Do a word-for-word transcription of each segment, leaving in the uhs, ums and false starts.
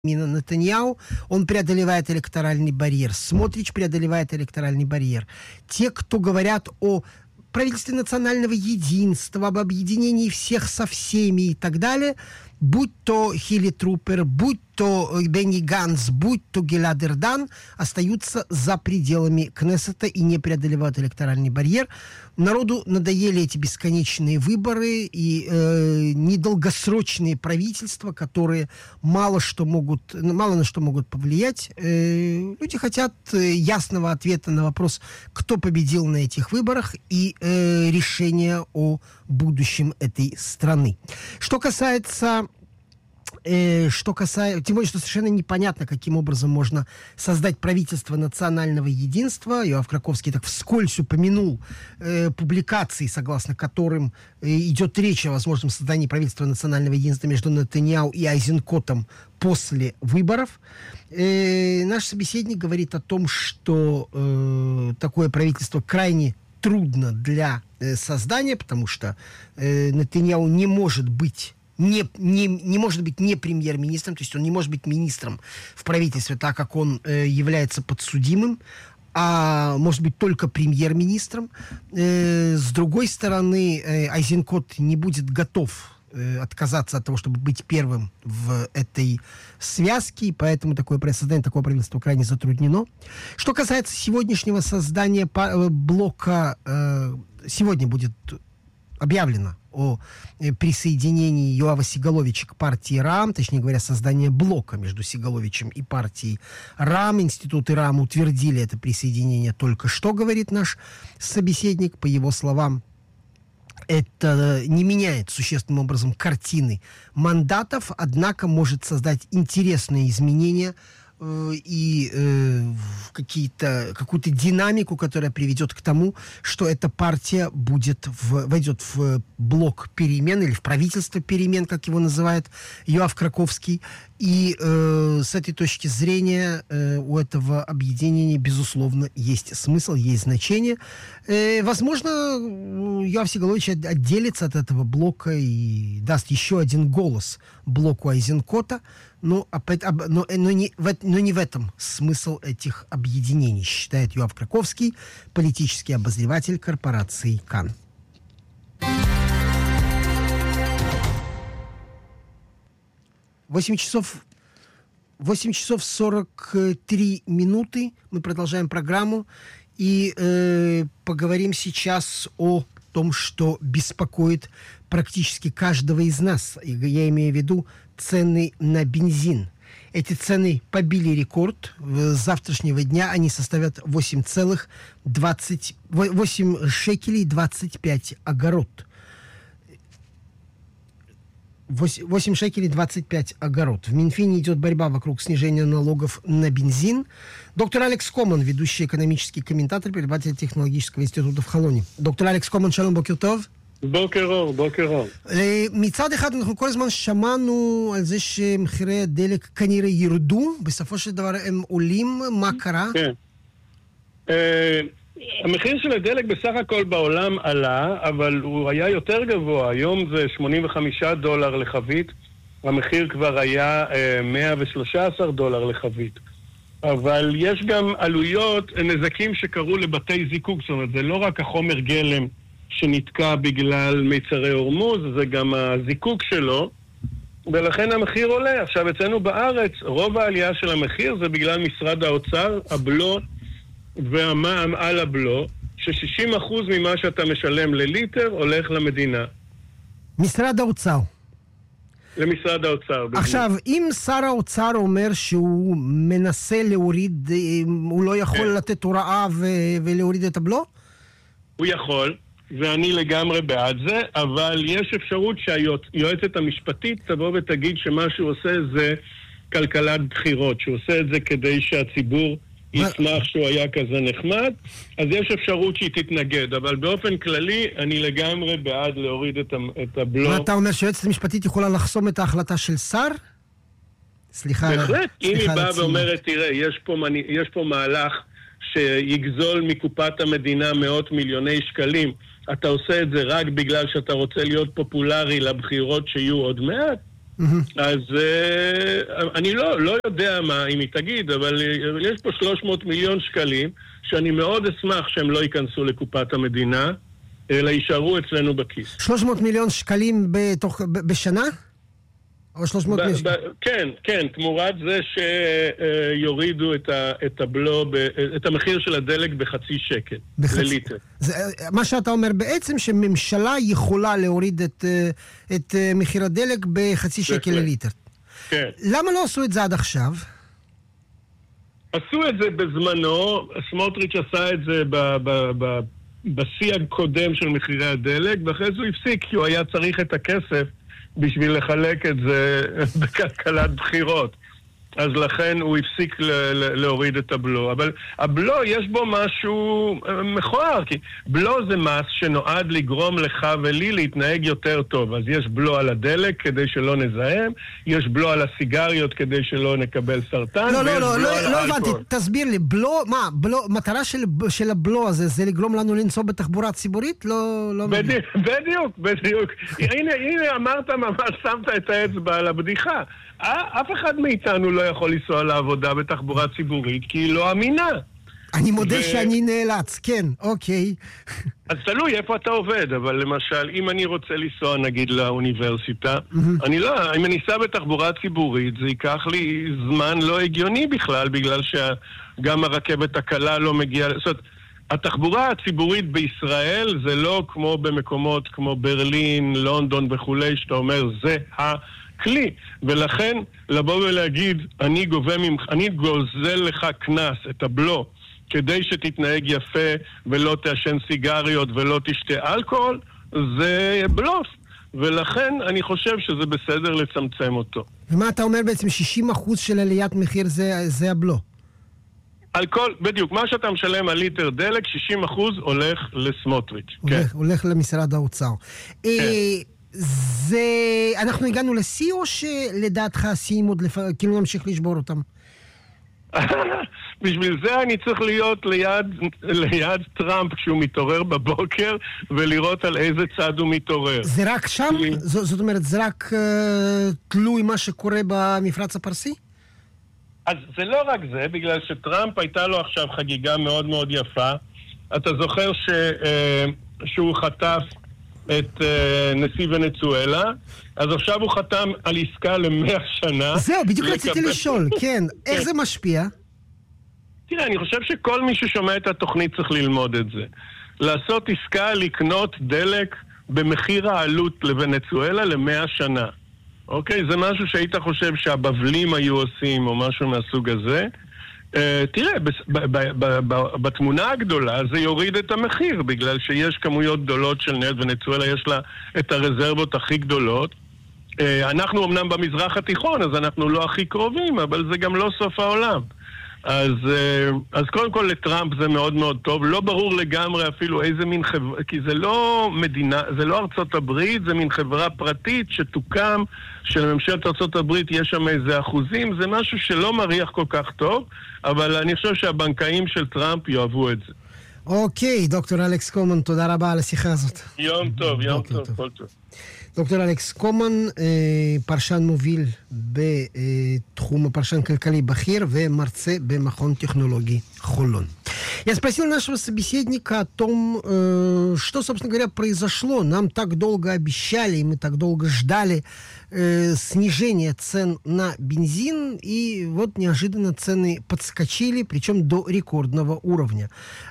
Нетаньяху, он преодолевает электоральный барьер. Смотрич преодолевает электоральный барьер. Те, кто говорят о правительстве национального единства, об объединении всех со всеми и так далее, будь то Хилли Трупер, будь то Бенни Ганс, будь то Гилад Эрдан, остаются за пределами Кнессета и не преодолевают электоральный барьер. Народу надоели эти бесконечные выборы и э, недолгосрочные правительства, которые мало, что могут, мало на что могут повлиять. Э, люди хотят ясного ответа на вопрос, кто победил на этих выборах, и э, решения о будущем этой страны. Что касается... Э, что касается... Тем более, что совершенно непонятно, каким образом можно создать правительство национального единства. Йоав Краковский так вскользь упомянул э, публикации, согласно которым э, идет речь о возможном создании правительства национального единства между Нетаньяху и Айзенкотом после выборов. Э, наш собеседник говорит о том, что э, такое правительство крайне трудно для э, создания, потому что э, Нетаньяху не может быть Не, не, не может быть не премьер-министром, то есть он не может быть министром в правительстве, так как он э, является подсудимым, а может быть только премьер-министром. Э, с другой стороны, э, Айзенкот не будет готов э, отказаться от того, чтобы быть первым в этой связке, и поэтому такое создание такого правительства крайне затруднено. Что касается сегодняшнего создания блока, э, сегодня будет объявлено о присоединении Йоава Сигаловича к партии РАМ, точнее говоря, создание блока между Сигаловичем и партией РАМ. Институты РАМ утвердили это присоединение только что, говорит наш собеседник. По его словам, это не меняет существенным образом картины мандатов, однако может создать интересные изменения и э, какие-то, какую-то динамику, которая приведет к тому, что эта партия будет в, войдет в блок перемен или в правительство перемен, как его называет Йоав Краковский. И э, с этой точки зрения э, у этого объединения, безусловно, есть смысл, есть значение. Э, возможно, Йоав Сигалович отделится от этого блока и даст еще один голос блоку Айзенкота, но, но, но, не, но не в этом смысл этих объединений, считает Йоав Краковский, политический обозреватель корпорации КАН. Восемь часов, восемь часов сорок три минуты. Мы продолжаем программу и э, поговорим сейчас о том, что беспокоит практически каждого из нас. Я имею в виду цены на бензин. Эти цены побили рекорд. С завтрашнего дня они составят восемь целых двадцать, восемь шекелей двадцать пять огород. восемь шекелей двадцать пять огород. В Минфине идет борьба вокруг снижения налогов на бензин. Доктор Алекс Коман, ведущий экономический комментатор, преподаватель технологического института в Холоне. Доктор Алекс Коман, шалом, бокер тов. בוקר אור, בוקר אור. מצד אחד אנחנו כל הזמן שמענו על זה שמחירי הדלק כנראה ירדו, בסופו של דבר הם עולים, מה קרה? כן. המחיר של הדלק בסך הכל בעולם עלה, אבל הוא היה יותר גבוה. היום זה שמונים וחמישה דולר לחבית, המחיר כבר היה מאה ושלושה עשר דולר לחבית. אבל יש גם עלויות, נזקים שקרו לבתי זיקוק, זאת אומרת, זה לא רק החומר גלם שנתקע בגלל מיצרי הורמוז, זה גם הזיקוק שלו, ולכן המחיר עולה. עכשיו, אצלנו בארץ, רוב העלייה של המחיר זה בגלל משרד האוצר, הבלו והמע"מ על הבלו, ש-שישים אחוז ממה שאתה משלם לליטר הולך למדינה. משרד האוצר. למשרד האוצר. עכשיו, אם שר האוצר אומר שהוא מנסה להוריד, הוא לא יכול לתת הוראה ולהוריד את הבלו? הוא יכול. ואני לגמרי בעד זה, אבל יש אפשרות שהיועצת המשפטית תבוא ותגיד שמה שהוא עושה זה כלכלת בחירות, שהוא עושה את זה כדי שהציבור ישמח שהוא היה כזה נחמד, אז יש אפשרות שהיא תתנגד, אבל באופן כללי אני לגמרי בעד להוריד את הבלו. מה אתה אומר, שהיועצת המשפטית יכולה לחסום את ההחלטה של שר? סליחה. בהחלט, אם היא באה ואומרת, תראה, יש פה, יש פה מהלך שיגזול מקופת המדינה מאות מיליוני שקלים, אתה עושה את זה רק בגלל שאתה רוצה להיות פופולרי לבחירות שיהיו עוד מעט, אז אני לא, לא יודע מה, אם היא תגיד, אבל יש פה שלוש מאות מיליון שקלים, שאני מאוד אשמח שהם לא ייכנסו לקופת המדינה, אלא יישארו אצלנו בכיס. שלוש מאות מיליון שקלים בתוך, ב, בשנה? או שלוש מאות מיליון שקלים? כן, כן, תמורת זה שיורידו את, ה, את הבלו, ב, את המחיר של הדלק בחצי שקל, בחצי, לליטר. זה, מה שאתה אומר בעצם, שממשלה יכולה להוריד את, את מחיר הדלק בחצי שקל לליטר. כן. למה לא עשו את זה עד עכשיו? עשו את זה בזמנו, סמוטריץ' עשה את זה ב... ב, ב בשיא הקודם של מחירי הדלק, ואחרי זה הוא הפסיק, כי הוא היה צריך את הכסף בשביל לחלק את זה בכלכלת בחירות. אז לכן הוא הפסיק ל- ל- להוריד את הבלו. אבל הבלו יש בו משהו מכוער, כי בלו זה מס שנועד לגרום לך ולי להתנהג יותר טוב. אז יש בלו על הדלק כדי שלא נזהם, יש בלו על הסיגריות כדי שלא נקבל סרטן, לא, לא, לא, לא, לא הבנתי, תסביר לי, בלו, מה, בלו, מטרה של, של הבלו הזה, זה לגרום לנו לנסוע בתחבורה ציבורית? לא, לא בדיוק, בדיוק, בדיוק. הנה, הנה אמרת ממש, שמת את האצבע על הבדיחה. אף אחד מאיתנו לא יכול לנסוע לעבודה בתחבורה ציבורית, כי היא לא אמינה. אני מודה ו... שאני נאלץ, כן, אוקיי. אז תלוי איפה אתה עובד, אבל למשל, אם אני רוצה לנסוע נגיד לאוניברסיטה, mm-hmm. אני לא, אם אני אסע בתחבורה ציבורית, זה ייקח לי זמן לא הגיוני בכלל, בגלל שגם הרכבת הקלה לא מגיעה, זאת אומרת, התחבורה הציבורית בישראל זה לא כמו במקומות כמו ברלין, לונדון וכולי, שאתה אומר, זה הכלי. ולכן, לבוא ולהגיד, אני גובה ממך, אני גוזל לך כנס, את הבלו, כדי שתתנהג יפה ולא תעשן סיגריות ולא תשתה אלכוהול, זה בלוף. ולכן אני חושב שזה בסדר לצמצם אותו. ומה אתה אומר בעצם, שישים אחוז של עליית מחיר זה, זה הבלו? על כל, בדיוק, מה שאתה משלם על ליטר דלק, שישים אחוז הולך לסמוטריץ'. הולך, כן. הולך למשרד האוצר. כן. זה, אנחנו הגענו לשיא, או שלדעתך השיאים עוד לפ... כאילו נמשיך לשבור אותם? בשביל זה אני צריך להיות ליד, ליד טראמפ כשהוא מתעורר בבוקר ולראות על איזה צד הוא מתעורר. זה רק שם? ז, זאת אומרת, זה רק uh, תלוי מה שקורה במפרץ הפרסי? אז זה לא רק זה, בגלל שטראמפ הייתה לו עכשיו חגיגה מאוד מאוד יפה. אתה זוכר ש, uh, שהוא חטף את uh, נשיא ונצואלה, אז עכשיו הוא חתם על עסקה למאה שנה. זהו, בדיוק רציתי לשאול, כן. איך זה משפיע? תראה, אני חושב שכל מי ששומע את התוכנית צריך ללמוד את זה. לעשות עסקה לקנות דלק במחיר העלות לוונצואלה למאה שנה. אוקיי? זה משהו שהיית חושב שהבבלים היו עושים או משהו מהסוג הזה. Uh, תראה, ב- ב- ב- ב- בתמונה הגדולה זה יוריד את המחיר, בגלל שיש כמויות גדולות של נפט, ונצואלה יש לה את הרזרבות הכי גדולות. Uh, אנחנו אמנם במזרח התיכון, אז אנחנו לא הכי קרובים, אבל זה גם לא סוף העולם. אז, uh, אז קודם כל לטראמפ זה מאוד מאוד טוב. לא ברור לגמרי אפילו איזה מין חברה, כי זה לא מדינה, זה לא ארצות הברית, זה מין חברה פרטית שתוקם, שלממשלת ארצות הברית יש שם איזה אחוזים, זה משהו שלא מריח כל כך טוב, אבל אני חושב שהבנקאים של טראמפ יאהבו את זה. אוקיי, דוקטור אלכס קולמן, תודה רבה על השיחה הזאת. יום טוב, יום טוב, כל טוב. דוקטор Алекс Коман, פרשן מוביל בתחום הפרשן כלכלי בכיר ומרצה במכון טכנולוגי חולון. Я спросил нашего собеседника о том, что, собственно говоря, произошло. Нам так долго обещали, и мы так долго ждали снижения цен на бензин, и вот неожиданно цены подскочили, причем до рекордного уровня.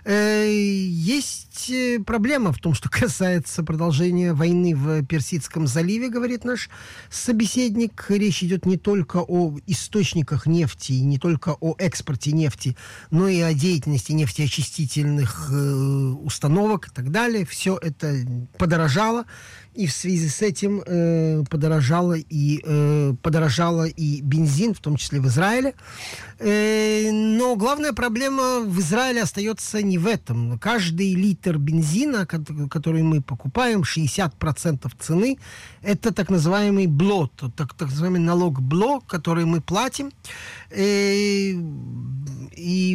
Есть проблема в том, что касается продолжения войны в Персидском заливе, говорит наш собеседник. Речь идет не только о источниках нефти, и не только о экспорте нефти, но и о деятельности нефтеочистительных установок и так далее. Все это подорожало. И в связи с этим э, подорожало, и, э, подорожало и бензин, в том числе в Израиле. Э, но главная проблема в Израиле остается не в этом. Каждый литр бензина, который мы покупаем, шестьдесят процентов цены, это так называемый бло, так, так называемый налог бло, который мы платим. Э, и,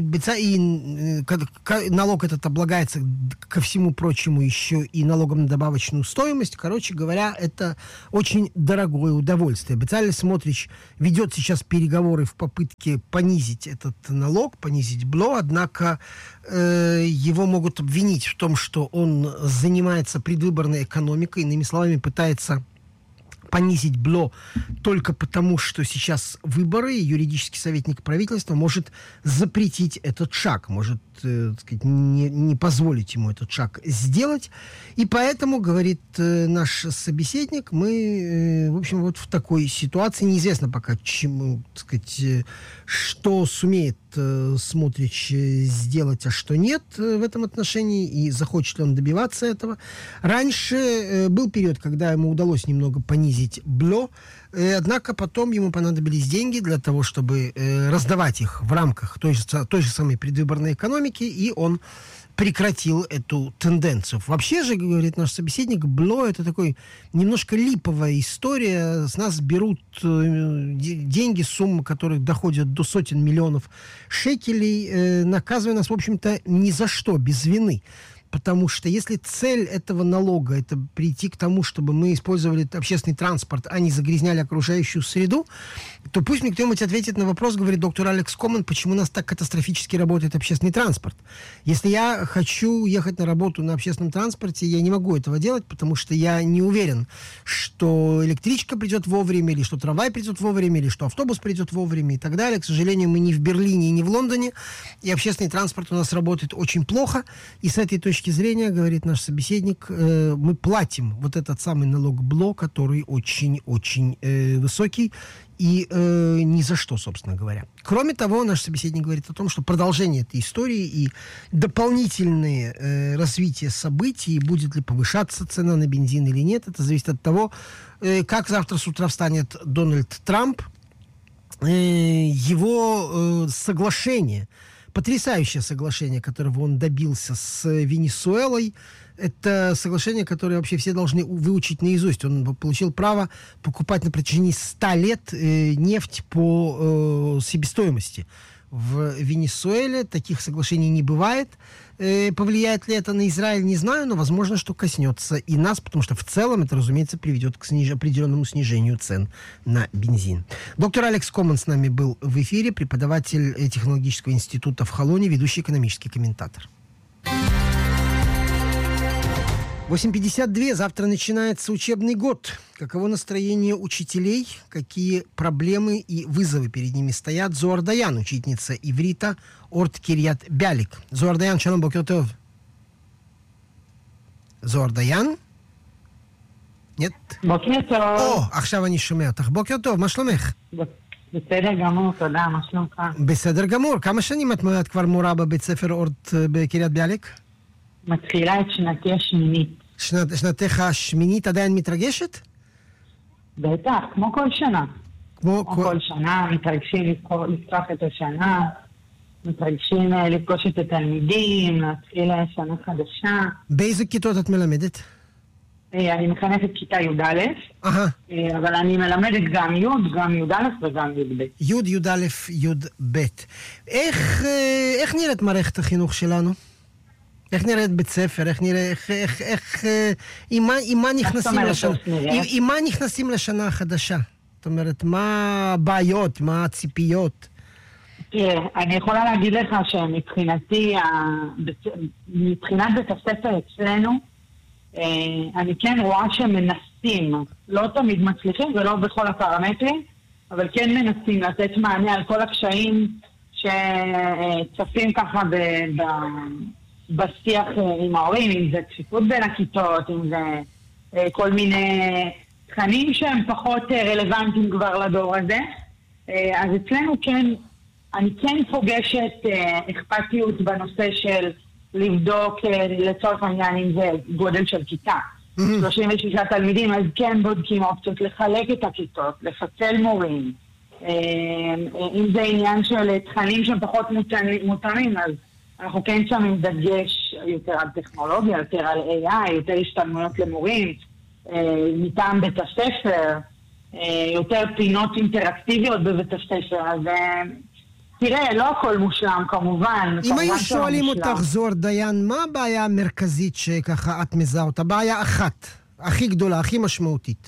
и налог этот облагается ко всему прочему еще и налогом на добавочную стоимость. Короче говоря, это очень дорогое удовольствие. Бецалель Смотрич ведет сейчас переговоры в попытке понизить этот налог, понизить бло, однако э, его могут обвинить в том, что он занимается предвыборной экономикой, иными словами, пытается понизить бло только потому, что сейчас выборы, и юридический советник правительства может запретить этот шаг, может, э, так сказать, не, не позволить ему этот шаг сделать. И поэтому, говорит э, наш собеседник, мы, э, в общем, вот в такой ситуации. Неизвестно пока, чему, так сказать, э, что сумеет э, Смотрич сделать, а что нет э, в этом отношении, и захочет ли он добиваться этого. Раньше э, был период, когда ему удалось немного понизить бло, э, однако потом ему понадобились деньги для того, чтобы э, раздавать их в рамках той же, той же самой предвыборной экономики, и он прекратил эту тенденцию. Вообще же, говорит наш собеседник, бло — это такой немножко липовая история. С нас берут э, деньги, суммы которых доходят до сотен миллионов шекелей, э, наказывая нас, в общем-то, ни за что, без вины. Потому что если цель этого налога — это прийти к тому, чтобы мы использовали общественный транспорт, а не загрязняли окружающую среду, то пусть мне кто-нибудь ответит на вопрос, говорит доктор Алекс Коман, почему у нас так катастрофически работает общественный транспорт. Если я хочу ехать на работу на общественном транспорте, я не могу этого делать, потому что я не уверен, что электричка придет вовремя, или что трамвай придет вовремя, или что автобус придет вовремя и так далее. К сожалению, мы не в Берлине и не в Лондоне, и общественный транспорт у нас работает очень плохо, и с этой точки зрения, говорит наш собеседник, э, мы платим вот этот самый налог бло, который очень-очень э, высокий, и э, ни за что, собственно говоря. Кроме того, наш собеседник говорит о том, что продолжение этой истории и дополнительное э, развитие событий, будет ли повышаться цена на бензин или нет, это зависит от того, э, как завтра с утра встанет Дональд Трамп, э, его э, соглашение, потрясающее соглашение, которого он добился с Венесуэлой. Это соглашение, которое вообще все должны выучить наизусть. Он получил право покупать на протяжении ста лет э, нефть по э, себестоимости. В Венесуэле таких соглашений не бывает. Э, повлияет ли это на Израиль, не знаю, но возможно, что коснется и нас, потому что в целом это, разумеется, приведет к сниж... определенному снижению цен на бензин. Доктор Алекс Коман с нами был в эфире, преподаватель технологического института в Холоне, ведущий экономический комментатор. восемь пятьдесят два. Завтра начинается учебный год. Каково настроение учителей? Какие проблемы и вызовы перед ними стоят? Зоар Даян, учительница иврита, Орт Кирьят Бялик. Зоар Даян, шалом, бокер тов. Зоар Даян? нет? בוקר טוב. או, עכשיו אני שומע אותך. בוקר טוב, מה שלומך? בסדר גמור, תודה, מה שלומך? בסדר גמור. כמה שנים את, את כבר מורה בבית ספר אורט בקריית ביאליק? מתחילה את שנתי השמינית. שנת, שנתך השמינית עדיין מתרגשת? בטח, כמו כל שנה. כמו, כמו כל... כל שנה, מתרגשים לפתוח את השנה, מתרגשים לפגוש את התלמידים, להתחיל שנה חדשה. באיזה כיתות את מלמדת? אני מחנכת כיתה י"א, אבל אני מלמדת גם י', גם י"א וגם י"ב. י', י"א, י"ב. איך, איך נראית מערכת החינוך שלנו? איך נראית בית ספר? איך נראה, איך, איך, איך, עם מה, עם מה נכנסים לשנה, עם, עם מה נכנסים לשנה החדשה? זאת אומרת, מה הבעיות, מה הציפיות? תראה, אני יכולה להגיד לך שמבחינתי, מבחינת בית הספר אצלנו, אני כן רואה שמנסים, לא תמיד מצליחים ולא בכל הפרמטרים, אבל כן מנסים לתת מענה על כל הקשיים שצפים ככה ב- ב- בשיח עם ההורים, אם זה צפיפות בין הכיתות, אם זה כל מיני תכנים שהם פחות רלוונטיים כבר לדור הזה. אז אצלנו כן, אני כן פוגשת אכפתיות בנושא של לבדוק לצורך העניין אם זה גודל של כיתה. שלושים ושישה תלמידים, אז כן בודקים אופציות לחלק את הכיתות, לפצל מורים. אם זה עניין של תכנים שהם פחות מותאמים, אז אנחנו כן שמים דגש יותר על טכנולוגיה, יותר על איי איי, יותר השתלמויות למורים, מטעם בית הספר, יותר פינות אינטראקטיביות בבית הספר. אז תראה, לא הכל מושלם כמובן. אם היו שואלים אותך, זוהר דיין, מה הבעיה המרכזית שככה את מזהה אותה? בעיה אחת, הכי גדולה, הכי משמעותית.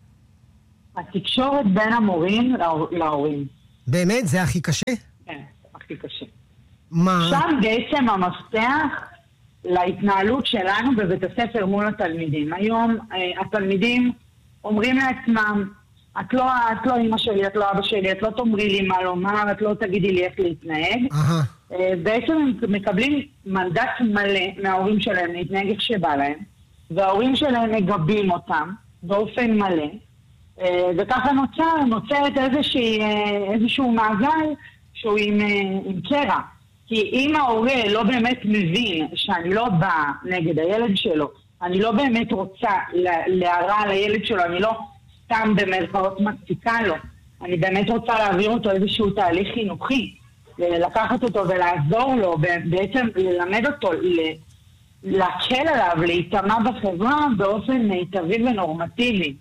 התקשורת בין המורים להורים. באמת? זה הכי קשה? כן, הכי קשה. מה? שם בעצם המפתח להתנהלות שלנו בבית הספר מול התלמידים. היום התלמידים אומרים לעצמם, את לא, את לא אמא שלי, את לא אבא שלי, את לא תאמרי לי מה לומר, את לא תגידי לי איך להתנהג. Uh-huh. בעצם הם מקבלים מנדט מלא מההורים שלהם להתנהג איך שבא להם, וההורים שלהם מגבים אותם באופן מלא, וככה נוצר, נוצרת איזושהי, איזשהו מעגל שהוא עם, עם קרע. כי אם ההורה לא באמת מבין שאני לא באה נגד הילד שלו, אני לא באמת רוצה להרע על הילד שלו, אני לא סתם במרכאות מציקה לו, אני באמת רוצה להעביר אותו איזשהו תהליך חינוכי, לקחת אותו ולעזור לו, בעצם ללמד אותו, להקל עליו, להתאמה בחברה באופן מיטבי ונורמטיבי.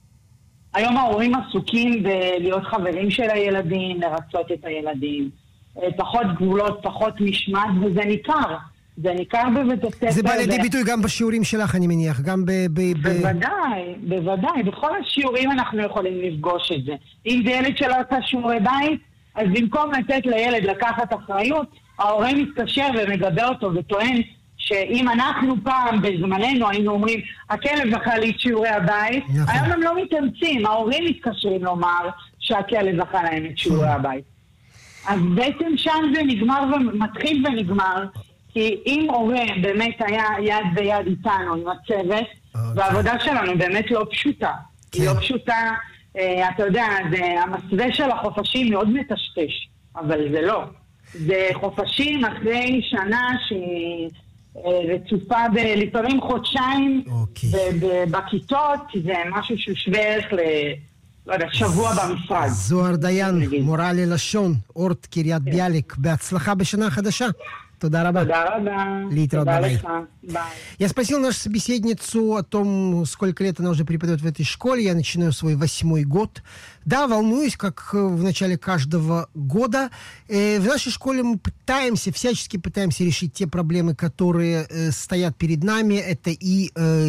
היום ההורים עסוקים בלהיות חברים של הילדים, לרצות את הילדים, פחות גבולות, פחות משמעת, וזה ניכר. זה ניכר בבית הספר. זה בא לידי ביטוי גם בשיעורים שלך, אני מניח, גם ב... בוודאי, בוודאי. בכל השיעורים אנחנו יכולים לפגוש את זה. אם זה ילד שלא עשה שיעורי בית, אז במקום לתת לילד לקחת אחריות, ההורה מתקשר ומגבה אותו וטוען שאם אנחנו פעם בזמננו היינו אומרים, הכלב זכה לי את שיעורי הבית, היום הם לא מתאמצים, ההורים מתקשרים לומר שהכלב זכה להם את שיעורי הבית. אז בעצם שם זה נגמר ומתחיל ונגמר, כי אם הורה באמת היה יד ביד איתנו עם הצוות, והעבודה שלנו באמת לא פשוטה. היא לא פשוטה, אתה יודע, המסווה של החופשים מאוד מטשטש, אבל זה לא. זה חופשים אחרי שנה שהיא רצופה לפעמים חודשיים בכיתות, זה משהו שהוא שווה ערך ל... לא יודע, שבוע במשרד. זוהר דיין, מורה ללשון, אורט קריית ביאליק, בהצלחה בשנה החדשה. Туда раба. Туда раба. Литра давай. Я спросил нашу собеседницу о том, сколько лет она уже преподает в этой школе. Я начинаю свой восьмой год. Да, волнуюсь, как в начале каждого года. В нашей школе мы пытаемся, всячески пытаемся решить те проблемы, которые стоят перед нами. Это и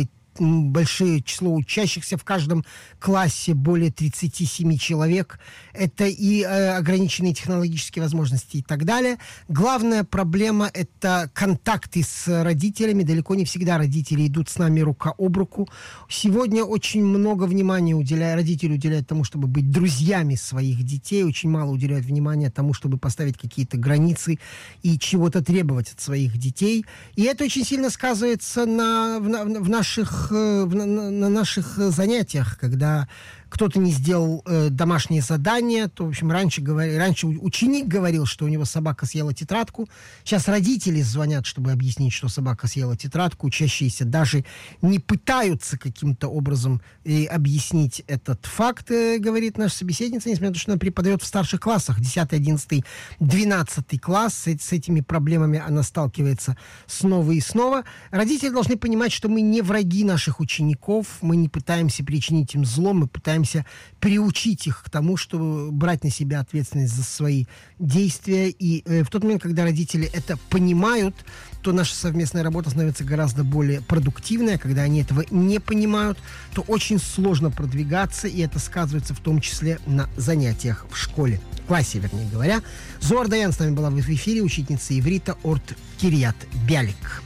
большое число учащихся в каждом классе, более тридцать семь человек. Это и э, ограниченные технологические возможности и так далее. Главная проблема – это контакты с родителями. Далеко не всегда родители идут с нами рука об руку. Сегодня очень много внимания уделяют, родители уделяют тому, чтобы быть друзьями своих детей. Очень мало уделяют внимания тому, чтобы поставить какие-то границы и чего-то требовать от своих детей. И это очень сильно сказывается на, в, в наших На, на наших занятиях, когда кто-то не сделал э, домашнее задание, то, в общем, раньше, говори, раньше ученик говорил, что у него собака съела тетрадку. Сейчас родители звонят, чтобы объяснить, что собака съела тетрадку. Учащиеся даже не пытаются каким-то образом э, объяснить этот факт, э, говорит наша собеседница, несмотря на то, что она преподает в старших классах, десятый, одиннадцатый, двенадцатый класс. С, с этими проблемами она сталкивается снова и снова. Родители должны понимать, что мы не враги наших учеников, мы не пытаемся причинить им зло, мы пытаемся приучить их к тому, чтобы брать на себя ответственность за свои действия. И э, в тот момент, когда родители это понимают, то наша совместная работа становится гораздо более продуктивной. Когда они этого не понимают, то очень сложно продвигаться, и это сказывается в том числе на занятиях в школе, в классе, вернее говоря. Зоар Даян с нами была в эфире, учительница иврита Орт Кирьят Биалик.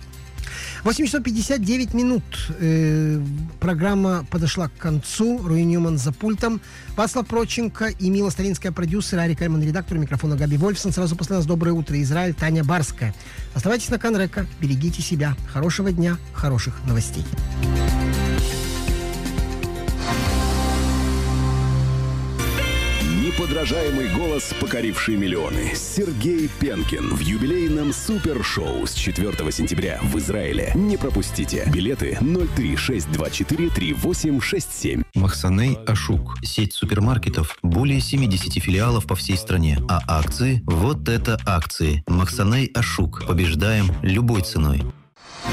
восемь часов пятьдесят девять минут. Э, программа подошла к концу. Руи Ньюман за пультом. Вацлав Проченко и Мила Старинская, продюсер, Ари Кальман, редактор, микрофона Габи Вольфсон. Сразу после нас «Доброе утро, Израиль», Таня Барская. Оставайтесь на Канрека, берегите себя. Хорошего дня, хороших новостей. Неподражаемый голос, покоривший миллионы. Сергей Пенкин в юбилейном супершоу с четвёртого сентября в Израиле. Не пропустите. Билеты ноль три шесть два четыре три восемь шесть семь. Махсаней Ашук. Сеть супермаркетов. Более семидесяти филиалов по всей стране. А акции? Вот это акции. Махсаней Ашук. Побеждаем любой ценой.